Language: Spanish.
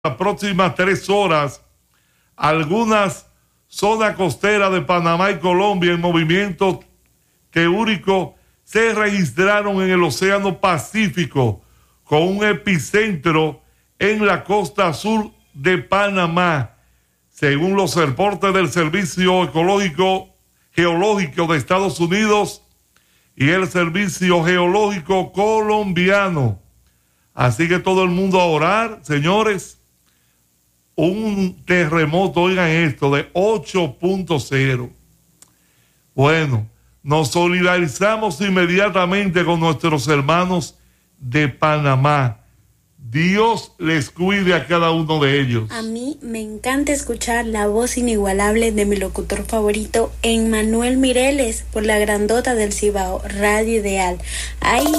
las próximas 3 horas, algunas zonas costeras de Panamá y Colombia en movimientos teúricos se registraron en el Océano Pacífico, con un epicentro en la costa sur de Panamá, según los reportes del Servicio Geológico de Estados Unidos y el Servicio Geológico colombiano. Así que todo el mundo a orar, señores. Un terremoto, oigan esto, de 8.0. Bueno, nos solidarizamos inmediatamente con nuestros hermanos de Panamá. Dios les cuide a cada uno de ellos. A mí me encanta escuchar la voz inigualable de mi locutor favorito, Emmanuel Mireles, por la grandota del Cibao, Radio Ideal. Ay,